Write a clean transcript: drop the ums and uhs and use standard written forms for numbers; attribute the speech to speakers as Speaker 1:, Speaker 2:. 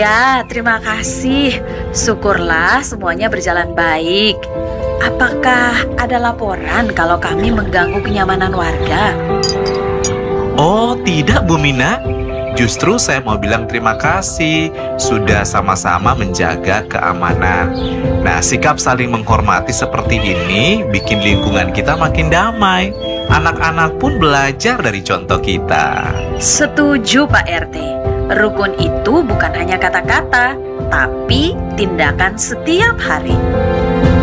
Speaker 1: Ya, terima kasih. Syukurlah semuanya berjalan baik. Apakah ada laporan kalau kami mengganggu kenyamanan warga?
Speaker 2: Oh, tidak Bu Mina. Justru saya mau bilang terima kasih sudah sama-sama menjaga keamanan. Nah, sikap saling menghormati seperti ini bikin lingkungan kita makin damai. Anak-anak pun belajar dari contoh kita.
Speaker 1: Setuju Pak RT. Rukun itu bukan hanya kata-kata, tapi tindakan setiap hari.